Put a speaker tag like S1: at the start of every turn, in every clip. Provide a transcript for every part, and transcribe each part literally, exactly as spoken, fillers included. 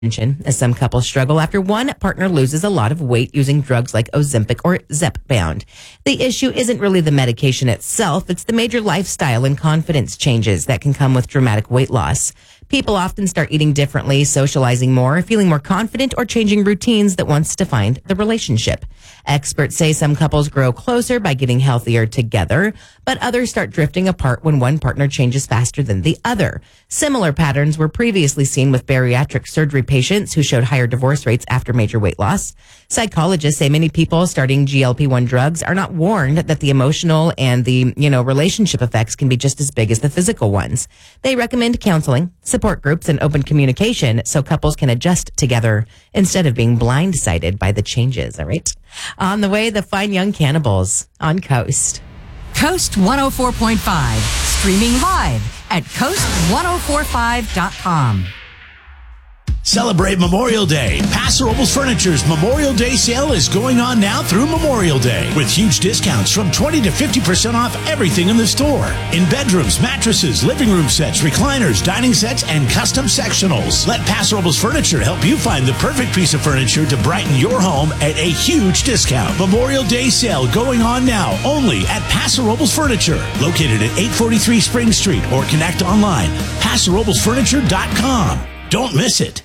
S1: as some couples struggle after one partner loses a lot of weight using drugs like Ozempic or Zepbound. The issue isn't really the medication itself, it's the major lifestyle and confidence changes that can come with dramatic weight loss. People often start eating differently, socializing more, feeling more confident, or changing routines that once defined the relationship. Experts say some couples grow closer by getting healthier together, but others start drifting apart when one partner changes faster than the other. Similar patterns were previously seen with bariatric surgery patients who showed higher divorce rates after major weight loss. Psychologists say many people starting G L P one drugs are not warned that the emotional and the, you know, relationship effects can be just as big as the physical ones. They recommend counseling, support groups, and open communication so couples can adjust together instead of being blindsided by the changes. All right. On the way, the Fine Young Cannibals on Coast.
S2: Coast one oh four point five, streaming live at coast one oh four five dot com.
S3: Celebrate Memorial Day. Paso Robles Furniture's Memorial Day sale is going on now through Memorial Day with huge discounts from twenty to fifty percent off everything in the store. In bedrooms, mattresses, living room sets, recliners, dining sets, and custom sectionals. Let Paso Robles Furniture help you find the perfect piece of furniture to brighten your home at a huge discount. Memorial Day sale going on now only at Paso Robles Furniture, located at eight forty-three Spring Street, or connect online, paso robles furniture dot com. Don't miss it.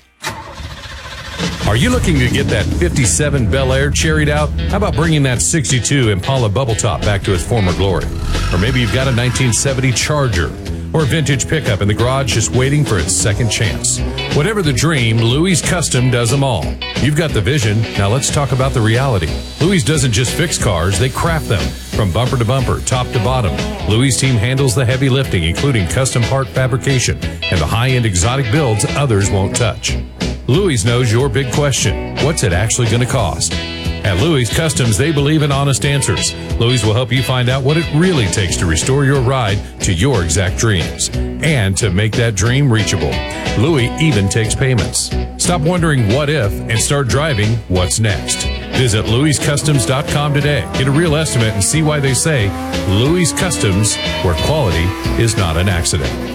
S4: Are you looking to get that fifty-seven Bel Air cherried out? How about bringing that sixty-two Impala Bubble Top back to its former glory? Or maybe you've got a nineteen seventy Charger or a vintage pickup in the garage just waiting for its second chance. Whatever the dream, Louis Custom does them all. You've got the vision, now let's talk about the reality. Louis doesn't just fix cars, they craft them. From bumper to bumper, top to bottom, Louis' team handles the heavy lifting, including custom part fabrication and the high-end exotic builds others won't touch. Louis knows your big question. What's it actually going to cost? At Louis Customs, they believe in honest answers. Louis will help you find out what it really takes to restore your ride to your exact dreams and to make that dream reachable. Louis even takes payments. Stop wondering what if and start driving what's next. Visit louis customs dot com today. Get a real estimate and see why they say Louis Customs, where quality is not an accident.